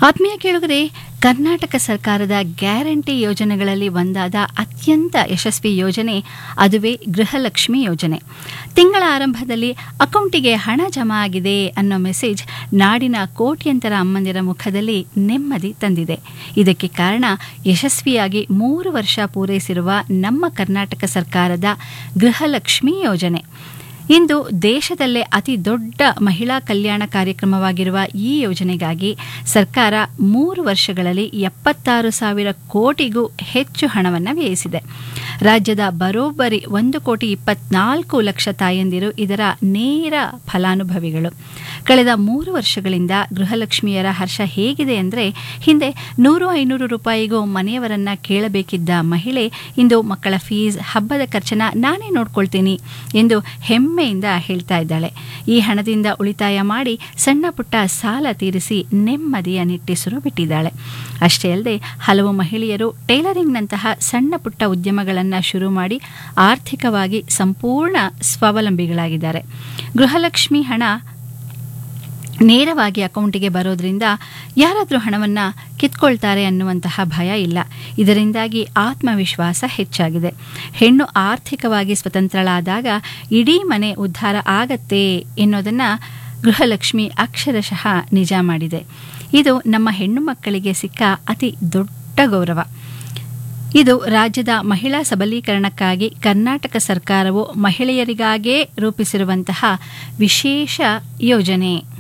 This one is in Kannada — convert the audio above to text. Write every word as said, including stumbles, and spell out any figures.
ಆತ್ಮೀಯ ಕೇಳುಗರೆ, ಕರ್ನಾಟಕ ಸರ್ಕಾರದ ಗ್ಯಾರಂಟಿ ಯೋಜನೆಗಳಲ್ಲಿ ಒಂದಾದ ಅತ್ಯಂತ ಯಶಸ್ವಿ ಯೋಜನೆ ಅದುವೇ ಗೃಹಲಕ್ಷ್ಮಿ ಯೋಜನೆ. ತಿಂಗಳ ಆರಂಭದಲ್ಲಿ ಅಕೌಂಟಿಗೆ ಹಣ ಜಮಾ ಆಗಿದೆ ಅನ್ನೋ ಮೆಸೇಜ್ ನಾಡಿನ ಕೋಟ್ಯಂತರ ಅಮ್ಮಂದಿರ ಮುಖದಲ್ಲಿ ನೆಮ್ಮದಿ ತಂದಿದೆ. ಇದಕ್ಕೆ ಕಾರಣ ಯಶಸ್ವಿಯಾಗಿ ಮೂರು ವರ್ಷ ಪೂರೈಸಿರುವ ನಮ್ಮ ಕರ್ನಾಟಕ ಸರ್ಕಾರದ ಗೃಹಲಕ್ಷ್ಮಿ ಯೋಜನೆ. ಇಂದು ದೇಶದಲ್ಲೇ ಅತಿ ದೊಡ್ಡ ಮಹಿಳಾ ಕಲ್ಯಾಣ ಕಾರ್ಯಕ್ರಮವಾಗಿರುವ ಈ ಯೋಜನೆಗಾಗಿ ಸರ್ಕಾರ ಮೂರು ವರ್ಷಗಳಲ್ಲಿ ಎಪ್ಪತ್ತಾರು ಸಾವಿರ ಕೋಟಿಗೂ ಹೆಚ್ಚು ಹಣವನ್ನು ವ್ಯಯಿಸಿದೆ. ರಾಜ್ಯದ ಬರೋಬ್ಬರಿ ಒಂದು ಕೋಟಿ ಇಪ್ಪತ್ನಾಲ್ಕು ಲಕ್ಷ ತಾಯಂದಿರು ಇದರ ನೇರ ಫಲಾನುಭವಿಗಳು. ಕಳೆದ ಮೂರು ವರ್ಷಗಳಿಂದ ಗೃಹಲಕ್ಷ್ಮಿಯರ ಹರ್ಷ ಹೇಗಿದೆ ಅಂದರೆ, ಹಿಂದೆ ನೂರು ಐನೂರು ರೂಪಾಯಿಗೂ ಮನೆಯವರನ್ನ ಕೇಳಬೇಕಿದ್ದ ಮಹಿಳೆ ಇಂದು ಮಕ್ಕಳ ಫೀಸ್, ಹಬ್ಬದ ಖರ್ಚನ್ನ ನಾನೇ ನೋಡ್ಕೊಳ್ತೀನಿ ಎಂದು ಹೆಮ್ಮೆಯಿಂದ ಹೇಳ್ತಾ ಇದ್ದಾಳೆ. ಈ ಹಣದಿಂದ ಉಳಿತಾಯ ಮಾಡಿ ಸಣ್ಣ ಪುಟ್ಟ ಸಾಲ ತೀರಿಸಿ ನೆಮ್ಮದಿಯ ನಿಟ್ಟುಸಿರು ಬಿಟ್ಟಿದ್ದಾಳೆ. ಅಷ್ಟೇ ಅಲ್ಲದೆ ಹಲವು ಮಹಿಳೆಯರು ಟೈಲರಿಂಗ್ನಂತಹ ಸಣ್ಣ ಪುಟ್ಟ ಉದ್ಯಮಗಳನ್ನು ಶುರು ಮಾಡಿ ಆರ್ಥಿಕವಾಗಿ ಸಂಪೂರ್ಣ ಸ್ವಾವಲಂಬಿಗಳಾಗಿದ್ದಾರೆ. ಗೃಹಲಕ್ಷ್ಮಿ ಹಣ ನೇರವಾಗಿ ಅಕೌಂಟಿಗೆ ಬರೋದ್ರಿಂದ ಯಾರಾದರೂ ಹಣವನ್ನು ಕಿತ್ಕೊಳ್ತಾರೆ ಅನ್ನುವಂತಹ ಭಯ ಇಲ್ಲ. ಇದರಿಂದಾಗಿ ಆತ್ಮವಿಶ್ವಾಸ ಹೆಚ್ಚಾಗಿದೆ. ಹೆಣ್ಣು ಆರ್ಥಿಕವಾಗಿ ಸ್ವತಂತ್ರಳಾದಾಗ ಇಡೀ ಮನೆ ಉದ್ಧಾರ ಆಗತ್ತೆ ಎನ್ನುವುದನ್ನು ಗೃಹಲಕ್ಷ್ಮಿ ಅಕ್ಷರಶಃ ನಿಜ ಮಾಡಿದೆ. ಇದು ನಮ್ಮ ಹೆಣ್ಣು ಮಕ್ಕಳಿಗೆ ಸಿಕ್ಕ ಅತಿ ದೊಡ್ಡ ಗೌರವ. ಇದು ರಾಜ್ಯದ ಮಹಿಳಾ ಸಬಲೀಕರಣಕ್ಕಾಗಿ ಕರ್ನಾಟಕ ಸರ್ಕಾರವು ಮಹಿಳೆಯರಿಗಾಗೇ ರೂಪಿಸಿರುವಂತಹ ವಿಶೇಷ ಯೋಜನೆ.